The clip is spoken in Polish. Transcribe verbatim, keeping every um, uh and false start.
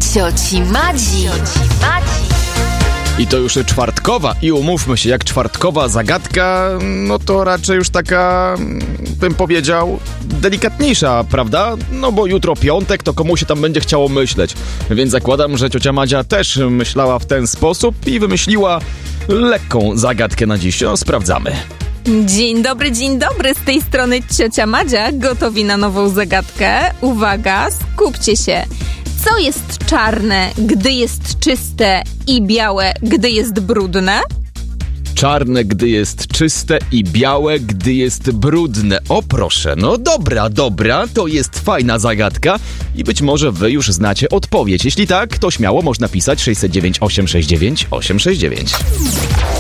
Cioci Madzi. I to już czwartkowa i umówmy się, jak czwartkowa zagadka, no to raczej już taka, bym powiedział, delikatniejsza, prawda? No bo jutro piątek, to komu się tam będzie chciało myśleć. Więc zakładam, że ciocia Madzia też myślała w ten sposób i wymyśliła lekką zagadkę na dziś. No, sprawdzamy. Dzień dobry, dzień dobry, z tej strony ciocia Madzia, gotowi na nową zagadkę. Uwaga, skupcie się. Co jest czarne, gdy jest czyste i białe, gdy jest brudne? Czarne, gdy jest czyste i białe, gdy jest brudne. O proszę, no dobra, dobra, to jest fajna zagadka i być może wy już znacie odpowiedź. Jeśli tak, to śmiało można pisać sześć zero dziewięć osiem sześć dziewięć osiem sześć dziewięć.